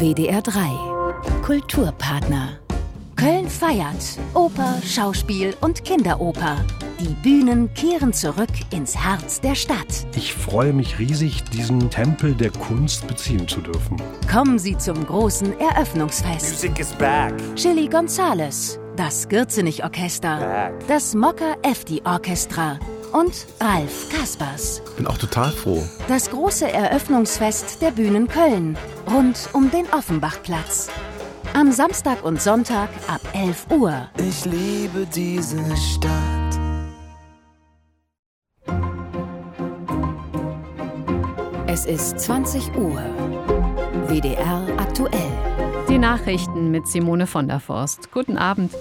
WDR 3 Kulturpartner. Köln feiert. Oper, Schauspiel und Kinderoper. Die Bühnen kehren zurück ins Herz der Stadt. Ich freue mich riesig, diesen Tempel der Kunst beziehen zu dürfen. Kommen Sie zum großen Eröffnungsfest. Music is back. Chili Gonzales, das Gürzenich-Orchester, das Mokka-Efti-Orchestra und Ralf Kaspers. Bin auch total froh. Das große Eröffnungsfest der Bühnen Köln rund um den Offenbachplatz. Am Samstag und Sonntag ab 11 Uhr. Ich liebe diese Stadt. Es ist 20 Uhr. WDR aktuell. Die Nachrichten mit Simone von der Forst. Guten Abend.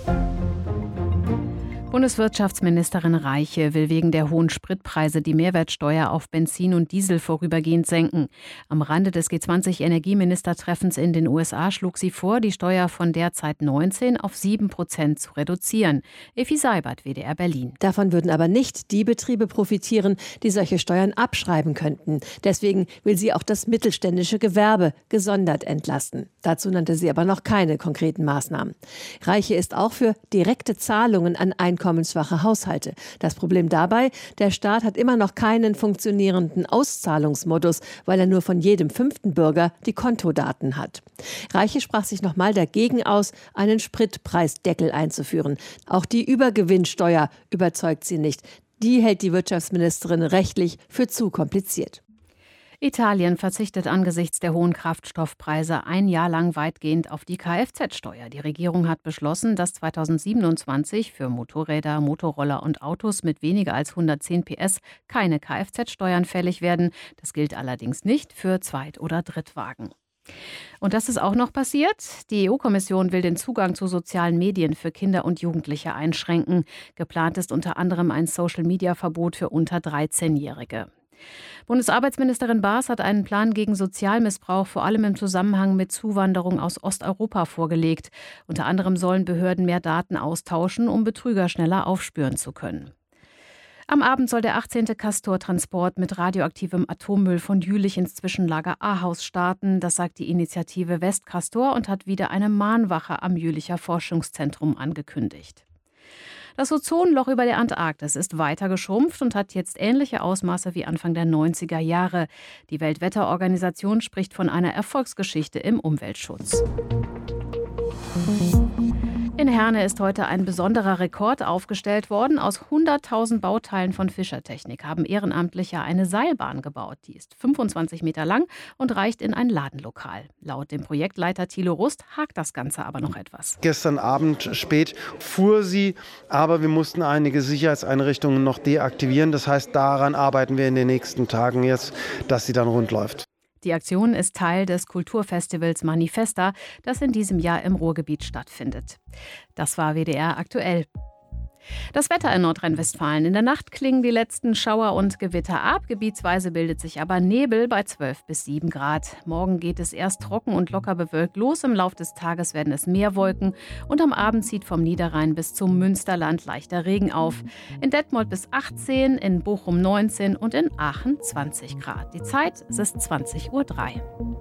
Bundeswirtschaftsministerin Reiche will wegen der hohen Spritpreise die Mehrwertsteuer auf Benzin und Diesel vorübergehend senken. Am Rande des G20-Energieministertreffens in den USA schlug sie vor, die Steuer von derzeit 19 auf 7% zu reduzieren. Effi Seibert, WDR Berlin. Davon würden aber nicht die Betriebe profitieren, die solche Steuern abschreiben könnten. Deswegen will sie auch das mittelständische Gewerbe gesondert entlasten. Dazu nannte sie aber noch keine konkreten Maßnahmen. Reiche ist auch für direkte Zahlungen an einkommensschwache Haushalte. Das Problem dabei, der Staat hat immer noch keinen funktionierenden Auszahlungsmodus, weil er nur von jedem 5. Bürger die Kontodaten hat. Reiche sprach sich nochmal dagegen aus, einen Spritpreisdeckel einzuführen. Auch die Übergewinnsteuer überzeugt sie nicht. Die hält die Wirtschaftsministerin rechtlich für zu kompliziert. Italien verzichtet angesichts der hohen Kraftstoffpreise ein Jahr lang weitgehend auf die Kfz-Steuer. Die Regierung hat beschlossen, dass 2027 für Motorräder, Motorroller und Autos mit weniger als 110 PS keine Kfz-Steuern fällig werden. Das gilt allerdings nicht für Zweit- oder Drittwagen. Und das ist auch noch passiert. Die EU-Kommission will den Zugang zu sozialen Medien für Kinder und Jugendliche einschränken. Geplant ist unter anderem ein Social-Media-Verbot für unter 13-Jährige. Bundesarbeitsministerin Baas hat einen Plan gegen Sozialmissbrauch vor allem im Zusammenhang mit Zuwanderung aus Osteuropa vorgelegt. Unter anderem sollen Behörden mehr Daten austauschen, um Betrüger schneller aufspüren zu können. Am Abend soll der 18. Castor-Transport mit radioaktivem Atommüll von Jülich ins Zwischenlager Ahaus starten. Das sagt die Initiative Westcastor und hat wieder eine Mahnwache am Jülicher Forschungszentrum angekündigt. Das Ozonloch über der Antarktis ist weiter geschrumpft und hat jetzt ähnliche Ausmaße wie Anfang der 90er Jahre. Die Weltwetterorganisation spricht von einer Erfolgsgeschichte im Umweltschutz. In Herne ist heute ein besonderer Rekord aufgestellt worden. Aus 100.000 Bauteilen von Fischertechnik haben Ehrenamtliche eine Seilbahn gebaut. Die ist 25 Meter lang und reicht in ein Ladenlokal. Laut dem Projektleiter Thilo Rust hakt das Ganze aber noch etwas. Gestern Abend spät fuhr sie, aber wir mussten einige Sicherheitseinrichtungen noch deaktivieren. Das heißt, daran arbeiten wir in den nächsten Tagen jetzt, dass sie dann rund läuft. Die Aktion ist Teil des Kulturfestivals Manifesta, das in diesem Jahr im Ruhrgebiet stattfindet. Das war WDR aktuell. Das Wetter in Nordrhein-Westfalen. In der Nacht klingen die letzten Schauer und Gewitter ab. Gebietsweise bildet sich aber Nebel bei 12 bis 7 Grad. Morgen geht es erst trocken und locker bewölkt los. Im Laufe des Tages werden es mehr Wolken. Und am Abend zieht vom Niederrhein bis zum Münsterland leichter Regen auf. In Detmold bis 18, in Bochum 19 und in Aachen 20 Grad. Die Zeit, es ist 20:03 Uhr.